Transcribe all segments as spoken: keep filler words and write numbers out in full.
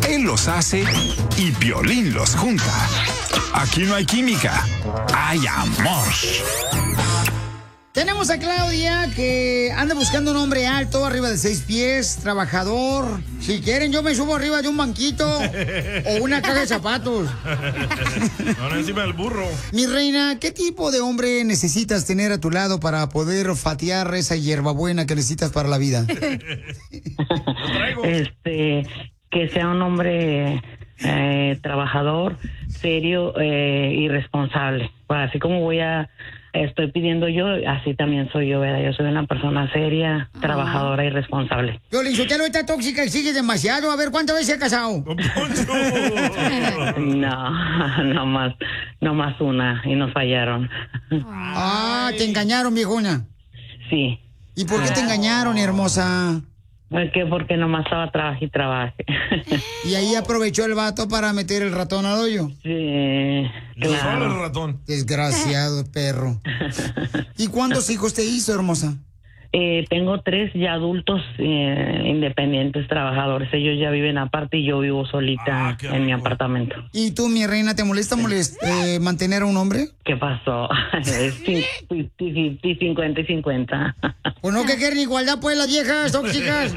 Él los hace y Piolín los junta. Aquí no hay química, hay amor. Tenemos a Claudia que anda buscando un hombre alto, arriba de seis pies, trabajador. Si quieren, yo me subo arriba de un banquito o una caja de zapatos. Ahora encima del burro. Mi reina, ¿qué tipo de hombre necesitas tener a tu lado para poder fatiar esa hierbabuena que necesitas para la vida? Este, que sea un hombre eh, trabajador, serio eh, y responsable. Pues así como voy a estoy pidiendo yo, así también soy yo, ¿verdad? Yo soy una persona seria, oh. trabajadora y responsable. Piolín Sotelo, está tóxica y sigue demasiado. A ver, ¿cuántas veces se ha casado? No, no más, no más una y nos fallaron. Ah, te engañaron, viejona. Sí. ¿Y por qué te engañaron, hermosa? ¿Por qué? Porque nomás estaba trabaje y trabaje. Y ahí aprovechó el vato para meter el ratón al hoyo. Sí, claro. Solo el ratón. Desgraciado perro. ¿Y cuántos hijos te hizo, hermosa? Eh, tengo tres ya adultos eh, independientes, trabajadores. Ellos ya viven aparte y yo vivo solita ah, en mi apartamento. ¿Y tú, mi reina, te molesta molest eh, mantener a un hombre? ¿Qué pasó? Es cincuenta y cincuenta. Pues no que quieren igualdad, pues, las viejas tóxicas.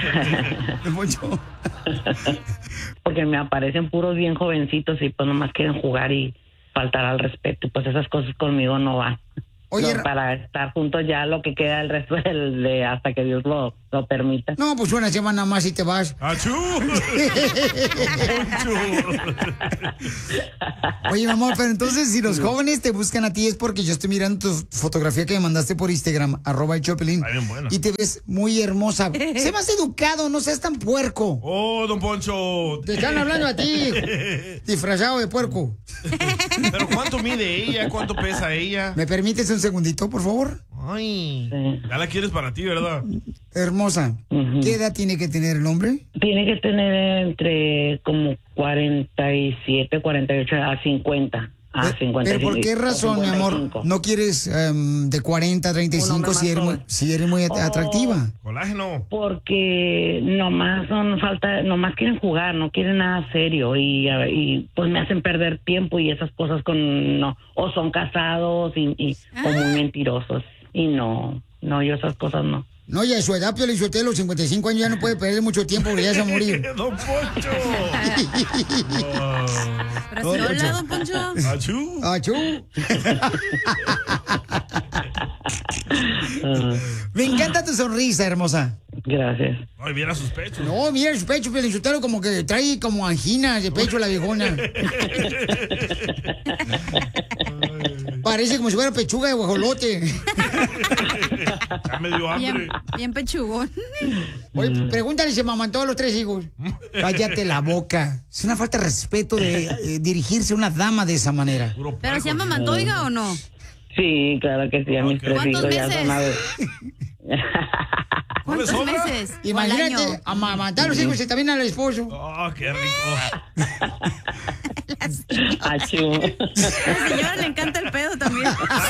Porque me aparecen puros bien jovencitos y pues nomás quieren jugar y faltar al respeto. Pues esas cosas conmigo no van. Oye, no, para estar juntos ya lo que queda el resto del, de hasta que Dios lo, lo permita. No, pues una semana más y te vas. ¡Achú! Oye, mi amor, pero entonces si los jóvenes te buscan a ti es porque yo estoy mirando tu fotografía que me mandaste por Instagram, arroba el Chopelín, y te ves muy hermosa. Sé más educado, no seas tan puerco. ¡Oh, don Poncho! Te están hablando a ti, disfrazado de puerco. ¿Pero cuánto mide ella? ¿Cuánto pesa ella? ¿Me permites un segundito, por favor? Ay, sí. Ya la quieres para ti, ¿verdad? Hermosa, uh-huh. ¿Qué edad tiene que tener el hombre? Tiene que tener entre como cuarenta y siete, cuarenta y ocho a cincuenta. Ah, cincuenta y cinco. ¿Pero por qué razón, mi amor, no quieres um, de cuarenta a treinta y cinco si eres, muy, si eres muy atractiva? Oh, colágeno. Porque nomás son falta, nomás quieren jugar, no quieren nada serio y, y pues me hacen perder tiempo y esas cosas con no, o son casados y, y ah. o muy mentirosos y no, no, yo esas cosas no. No, ya a su edad, Piolín Sotelo, los cincuenta y cinco años ya no puede perder mucho tiempo porque ya se va a morir. ¡Don Poncho! Oh. ¿Pero si hola, don Poncho? ¡Achú! ¡Achú! Me encanta tu sonrisa, hermosa. Gracias. Ay, mira sus pechos. No, mira sus pechos, Piolín Sotelo, como que trae como angina de pecho la viejona. Parece como si fuera pechuga de guajolote. Ya me dio hambre. Bien, bien pechugón. Oye, pregúntale si amamantó a los tres hijos. Cállate la boca. Es una falta de respeto de eh, dirigirse a una dama de esa manera. ¿Pero si amamantó, oiga, o no? Sí, claro que sí, a mis tres hijos ya son una vez. ¿Cuántos meses? Imagínate, amamantar a los hijos y también al esposo. ¡Oh, qué rico! Achú. A la señora le encanta el pedo también.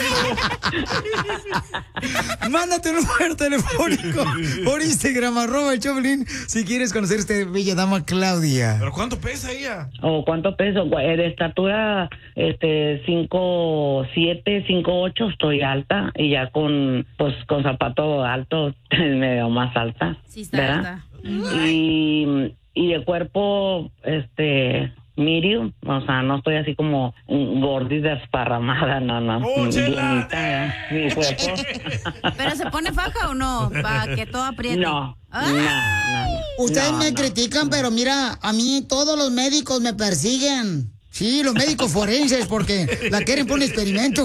Mándate un número telefónico por Instagram, arroba el Chopelín, si quieres conocer a esta bella dama Claudia. ¿Pero cuánto pesa ella? ¿O oh, cuánto peso? De estatura, este, cinco siete, cinco ocho, estoy alta y ya con, pues, con zapato alto me veo más alta. Sí, está ¿verdad? alta. Y, y de cuerpo, este... medium, o sea, no estoy así como gordita desparramada, no, no. ¡Oh, chela! Mi cuerpo. ¿Pero se pone faja o no? Para que todo apriete. No, ¡Ah! no, no. Ustedes no, me no. critican, pero mira, a mí todos los médicos me persiguen. Sí, los médicos forenses, porque la quieren por un experimento.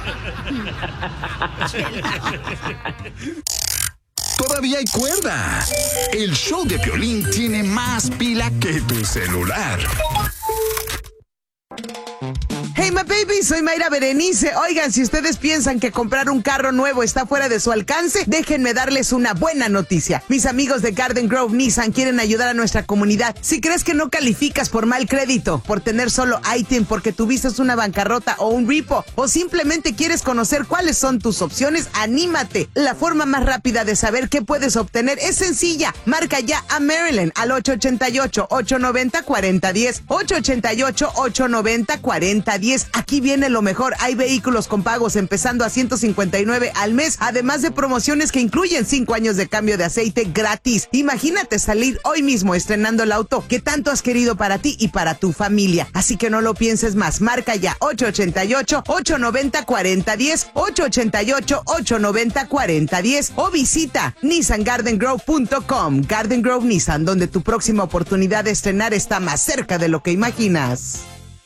Todavía hay cuerda. El show de Piolín tiene más pila que tu celular. Hey, my baby, soy Mayra Berenice. Oigan, si ustedes piensan que comprar un carro nuevo está fuera de su alcance, déjenme darles una buena noticia. Mis amigos de Garden Grove Nissan quieren ayudar a nuestra comunidad. Si crees que no calificas por mal crédito, por tener solo I T I N, porque tuviste una bancarrota o un repo, o simplemente quieres conocer cuáles son tus opciones, anímate. La forma más rápida de saber qué puedes obtener es sencilla. Marca ya a Maryland al ocho ocho ocho, ocho nueve cero, cuatro cero uno cero, ocho ocho ocho, ocho nueve cero, cuatro cero uno cero. Aquí viene lo mejor. Hay vehículos con pagos empezando a ciento cincuenta y nueve al mes, además de promociones que incluyen cinco años de cambio de aceite gratis. Imagínate salir hoy mismo estrenando el auto que tanto has querido para ti y para tu familia. Así que no lo pienses más. Marca ya ocho ocho ocho, ocho nueve cero, cuatro cero uno cero, ocho ocho ocho, ocho nueve cero, cuatro cero uno cero o visita nissan garden grove punto com. Garden Grove Nissan, donde tu próxima oportunidad de estrenar está más cerca de lo que imaginas.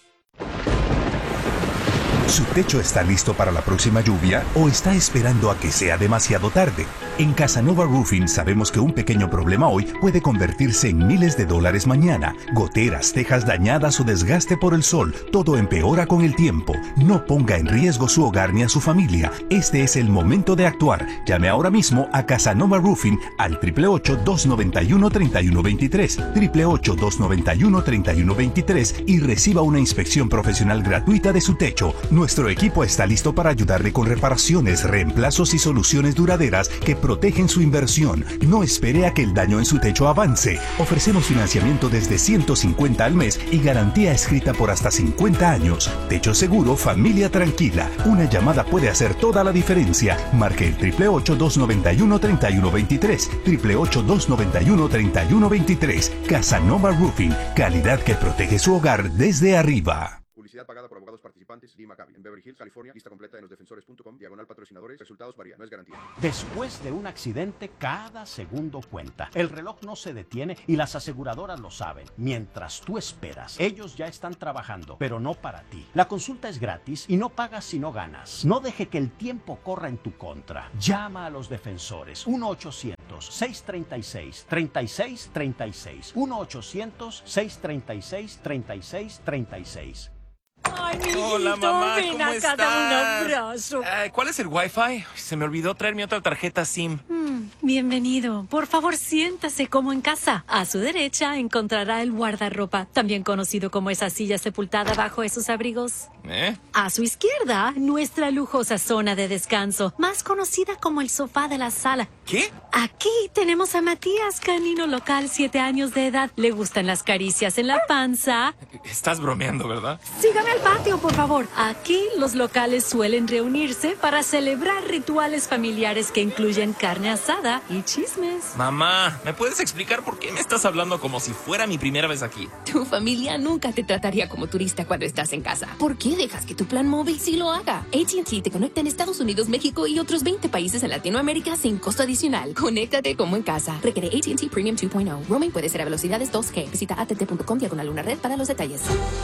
¿Su techo está listo para la próxima lluvia o está esperando a que sea demasiado tarde? En Casanova Roofing sabemos que un pequeño problema hoy puede convertirse en miles de dólares mañana. Goteras, tejas dañadas o desgaste por el sol, todo empeora con el tiempo. No ponga en riesgo su hogar ni a su familia. Este es el momento de actuar. Llame ahora mismo a Casanova Roofing al ocho ocho ocho, dos nueve uno, tres uno dos tres, ocho ocho ocho, dos nueve uno, tres uno dos tres y reciba una inspección profesional gratuita de su techo. Nuestro equipo está listo para ayudarle con reparaciones, reemplazos y soluciones duraderas que protegen su inversión. No espere a que el daño en su techo avance. Ofrecemos financiamiento desde ciento cincuenta al mes y garantía escrita por hasta cincuenta años. Techo seguro, familia tranquila. Una llamada puede hacer toda la diferencia. Marque el ocho ocho ocho, dos nueve uno, tres uno dos tres, ocho ocho ocho, dos nueve uno, tres uno dos tres. Casanova Roofing, calidad que protege su hogar desde arriba. Publicidad pagada por abogados participantes. Lee Maccabi, en Beverly Hills, California. Lista completa en los defensores punto com. Diagonal patrocinadores. Resultados varían. No es garantía. Después de un accidente, cada segundo cuenta. El reloj no se detiene y las aseguradoras lo saben. Mientras tú esperas, ellos ya están trabajando, pero no para ti. La consulta es gratis y no pagas si no ganas. No deje que el tiempo corra en tu contra. Llama a los defensores. uno ochocientos, seiscientos treinta y seis, treinta y seis treinta y seis. uno ochocientos, seiscientos treinta y seis, treinta y seis treinta y seis. Ay, mijito, hola, mamá, ven ¿cómo acá, estás? dame un abrazo. Eh, ¿Cuál es el Wi-Fi? Se me olvidó traer mi otra tarjeta SIM. Mm, bienvenido. Por favor, siéntase como en casa. A su derecha encontrará el guardarropa, también conocido como esa silla sepultada bajo esos abrigos. ¿Eh? A su izquierda, nuestra lujosa zona de descanso, más conocida como el sofá de la sala. ¿Qué? Aquí tenemos a Matías, canino local, siete años de edad. Le gustan las caricias en la panza. Estás bromeando, ¿verdad? Sígame al patio, por favor. Aquí los locales suelen reunirse para celebrar rituales familiares que incluyen carne asada y chismes. Mamá, ¿me puedes explicar por qué me estás hablando como si fuera mi primera vez aquí? Tu familia nunca te trataría como turista cuando estás en casa. ¿Por qué dejas que tu plan móvil sí lo haga? A T and T te conecta en Estados Unidos, México y otros veinte países en Latinoamérica sin costo adicional. Conéctate como en casa. Requiere A T and T Premium dos punto cero. Roaming puede ser a velocidades dos G. Visita A T T punto com diagonal una red para los detalles.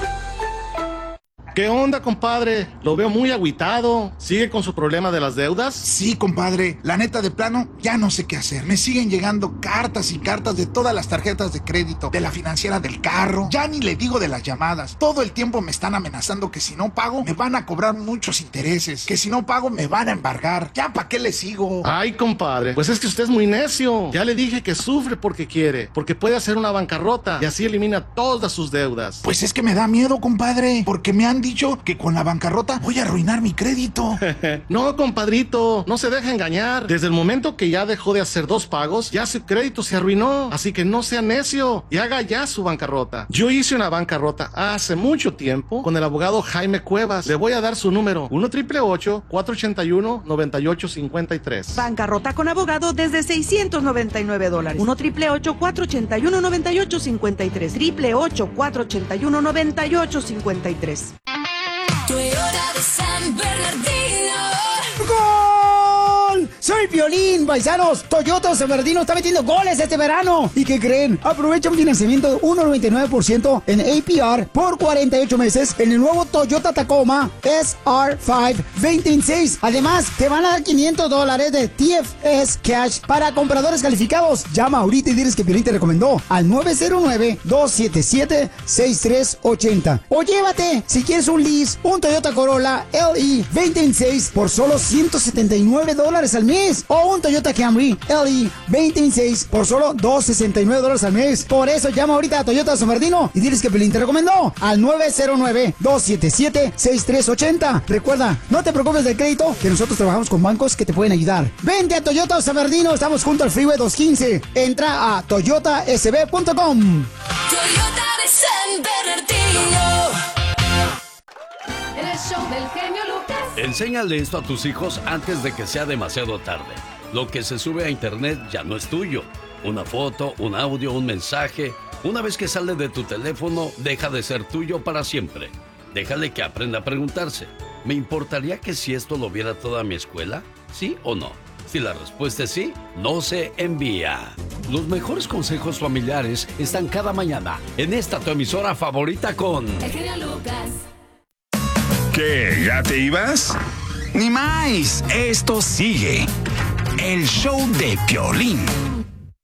¿Qué onda, compadre? Lo veo muy agüitado. ¿Sigue con su problema de las deudas? Sí, compadre. La neta, de plano, ya no sé qué hacer. Me siguen llegando cartas y cartas de todas las tarjetas de crédito, de la financiera del carro. Ya ni le digo de las llamadas. Todo el tiempo me están amenazando que si no pago, me van a cobrar muchos intereses. Que si no pago, me van a embargar. ¿Ya para qué le sigo? Ay, compadre, pues es que usted es muy necio. Ya le dije que sufre porque quiere, porque puede hacer una bancarrota y así elimina todas sus deudas. Pues es que me da miedo, compadre, porque me han dicho que con la bancarrota voy a arruinar mi crédito. No, compadrito, no se deje engañar. Desde el momento que ya dejó de hacer dos pagos, ya su crédito se arruinó. Así que no sea necio y haga ya su bancarrota. Yo hice una bancarrota hace mucho tiempo con el abogado Jaime Cuevas. Le voy a dar su número: uno ocho ocho, cuatro ocho uno, nueve ocho cinco tres. Bancarrota con abogado desde seiscientos noventa y nueve dólares. uno ocho ocho, cuatro ocho uno, nueve ocho cinco tres. ocho ocho ocho, cuatro ocho uno, nueve ocho cinco tres. Toyota de San Bernardino. ¡Gol! Soy Piolín, paisanos. Toyota San Bernardino está metiendo goles este verano. ¿Y qué creen? Aprovecha un financiamiento de uno punto noventa y nueve por ciento en A P R por cuarenta y ocho meses en el nuevo Toyota Tacoma S R cinco veinte veintiséis. Además, te van a dar quinientos dólares de T F S Cash para compradores calificados. Llama ahorita y diles que Piolín te recomendó al nueve cero nueve, dos siete siete, seis tres ocho cero. O llévate, si quieres un lease, un Toyota Corolla L E veinte veintiséis por solo ciento setenta y nueve dólares al mes. O un Toyota Camry L E veinte veintiséis por solo doscientos sesenta y nueve dólares al mes. Por eso llama ahorita a Toyota San Bernardino y diles que Piolín te recomendó al nueve cero nueve, dos siete siete, seis tres ocho cero. Recuerda, no te preocupes del crédito, que nosotros trabajamos con bancos que te pueden ayudar. Vente a Toyota San Bernardino, estamos junto al Freeway doscientos quince. Entra a toyota s b punto com. Toyota de San Bernardino. El show del genio Lucas. Enséñale esto a tus hijos antes de que sea demasiado tarde. Lo que se sube a internet ya no es tuyo. Una foto, un audio, un mensaje. Una vez que sale de tu teléfono, deja de ser tuyo para siempre. Déjale que aprenda a preguntarse: ¿me importaría que si esto lo viera toda mi escuela? ¿Sí o no? Si la respuesta es sí, no se envía. Los mejores consejos familiares están cada mañana en esta tu emisora favorita con... El genio Lucas. ¿Qué? ¿Ya te ibas? Ni más, esto sigue. El show de Piolín.